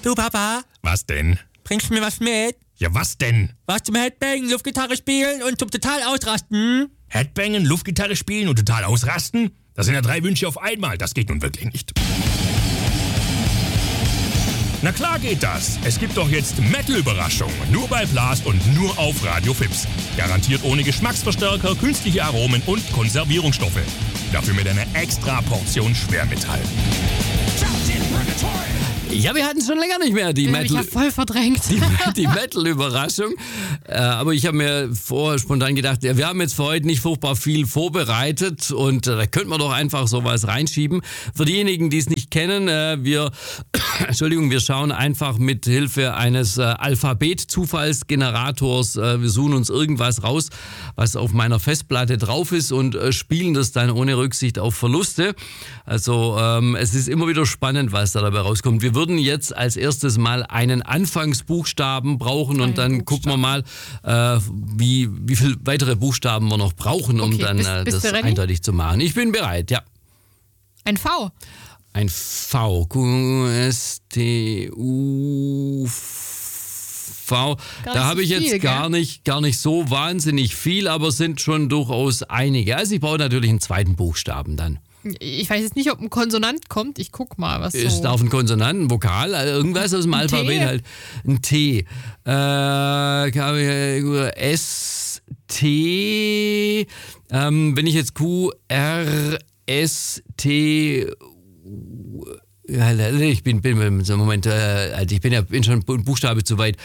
Du Papa, Was denn? bringst du mir was mit? Ja, was denn? Was zum Headbang, Luftgitarre spielen und zum total ausrasten? Headbangen, Luftgitarre spielen und total ausrasten? Das sind ja 3 Wünsche auf einmal. Das geht nun wirklich nicht. Na klar geht das. Es gibt doch jetzt Metal-Überraschung. Nur bei Blast und nur auf Radio Fips. Garantiert ohne Geschmacksverstärker, künstliche Aromen und Konservierungsstoffe. Dafür mit einer extra Portion Schwermetall. Ja, wir hatten schon länger nicht mehr die Ich Metal. habe voll verdrängt. Die Metal-Überraschung. Aber ich habe mir vorher spontan gedacht, ja, wir haben jetzt für heute nicht furchtbar viel vorbereitet und da könnten wir doch einfach sowas reinschieben. Für diejenigen, die es nicht kennen, wir schauen einfach mit Hilfe eines Alphabet-Zufallsgenerators, wir suchen uns irgendwas raus, was auf meiner Festplatte drauf ist und spielen das dann ohne Rücksicht auf Verluste. Also es ist immer wieder spannend, was da dabei rauskommt. Wir würden jetzt als erstes mal einen Anfangsbuchstaben brauchen und dann gucken wir mal, wie viele weitere Buchstaben wir noch brauchen, um Okay, dann bist das du ready? eindeutig zu machen. Ich bin bereit, ja. Ein V. Ein V. Q-S-T-U-V. Da habe ich so jetzt viel, gar nicht so wahnsinnig viel, aber sind schon durchaus einige. Also ich brauche natürlich einen zweiten Buchstaben dann. Ich weiß jetzt nicht, ob ein Konsonant kommt. Ich guck mal, was Es so... darf ein Konsonant, ein Vokal, also irgendwas aus dem Ein Alphabet T? halt. Ein T. S-T. Wenn ich jetzt Q-R-S-T. Ich bin schon ein Buchstabe zu weit.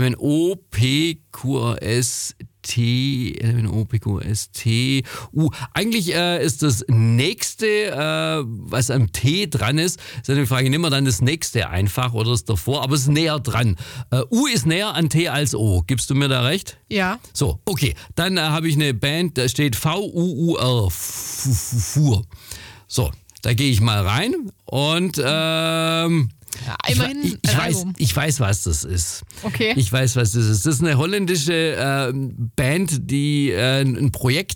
O-P-Q-S-T-U. Eigentlich ist das nächste, was am T dran ist eine Frage, nehmen wir dann das nächste einfach oder das davor, aber es ist näher dran. U ist näher an T als O. Gibst du mir da recht? Ja. So, okay. Dann habe ich eine Band, da steht V-U-U-R. Fur. So, da gehe ich mal rein und Immerhin ein Album. ich weiß, was das ist. Okay. Ich weiß, was das ist. Das ist eine holländische Band, die ein Projekt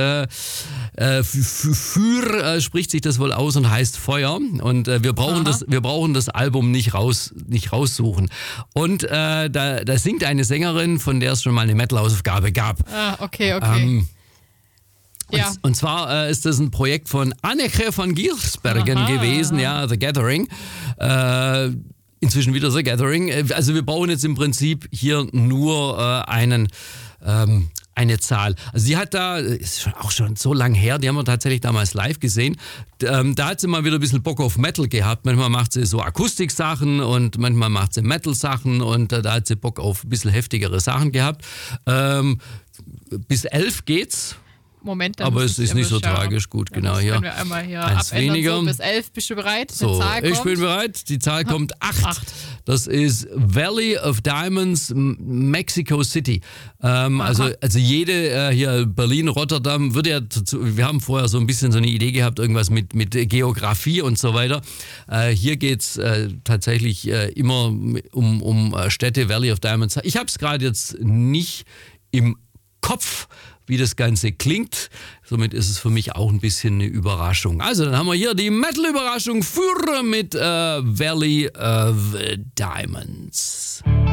spricht sich das wohl aus und heißt Feuer. Und wir brauchen das Album nicht raussuchen. Und da singt eine Sängerin, von der es schon mal eine Metal-Hausaufgabe gab. Ah, okay. Ja. Und zwar ist das ein Projekt von Anneke van Giersbergen gewesen, ja, The Gathering. Inzwischen wieder The Gathering. Also wir brauchen jetzt im Prinzip hier nur eine Zahl. Also sie hat da, ist auch schon so lang her, die haben wir tatsächlich damals live gesehen. Da hat sie mal wieder ein bisschen Bock auf Metal gehabt. Manchmal macht sie so Akustiksachen und manchmal macht sie Metal-Sachen und da hat sie Bock auf ein bisschen heftigere Sachen gehabt. Bis 11 geht's. Moment, dann aber muss es ich ist nicht so erwischt, ja. tragisch, gut, Dann genau, hier. können wir einmal hier Eins abändern. weniger. So, bis 11 bist du bereit? Eine So, Zahl ich kommt. bin bereit. Die Zahl kommt 8. 8. Das ist Valley of Diamonds, Mexico City. Also jede hier Berlin, Rotterdam wird ja dazu, wir haben vorher so ein bisschen so eine Idee gehabt, irgendwas mit Geografie und so weiter. Hier geht's tatsächlich immer um Städte, Valley of Diamonds. Ich habe es gerade jetzt nicht im Kopf, wie das Ganze klingt. Somit ist es für mich auch ein bisschen eine Überraschung. Also dann haben wir hier die Metal-Überraschung für mit Valley of Diamonds.